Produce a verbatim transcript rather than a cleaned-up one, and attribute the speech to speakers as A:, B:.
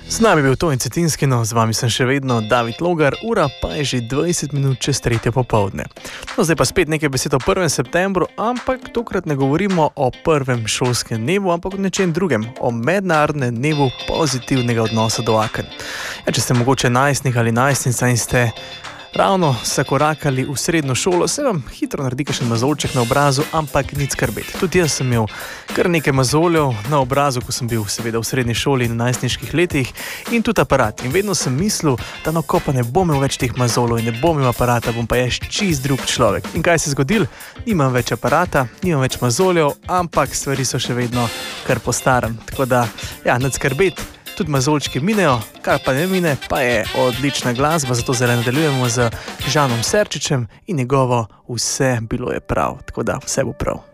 A: Z nami je bil Toni Cetinski, no, z vami sem še vedno David Logar, ura pa je že dvajset minut čez tretje popoldne. No, zdaj pa spet nekaj besed o prvem septembru, ampak tokrat ne govorimo o prvem šolskem dnevu, ampak o nečem drugem, o mednarodnem dnevu pozitivnega odnosa do aken. Ja, če ste mogoče najstnik ali najstnica in ste ravno se korakali v srednjo šolo, se vam hitro naredi kakšen mozolček na obrazu, ampak nič skrbeti. Tudi jaz sem imel kar nekaj mozoljev na obrazu, ko sem bil seveda v srednji šoli in najstniških letih in tudi aparat. In vedno sem mislil, da no, ko pa ne bom imel več teh mozoljev in ne bom imel aparata, bom pa jaz čist drug človek. In kaj se je zgodilo? Nimam več aparata, nimam več mozoljev, ampak stvari so še vedno kar po starem. Tako da, ja, nič skrbeti. Tudi mozolčki minejo, kar pa ne mine, pa je odlična glasba, zato zdaj nadaljujemo z Žanom Serčičem in njegovo Vse bilo je prav, tako da vse bo prav.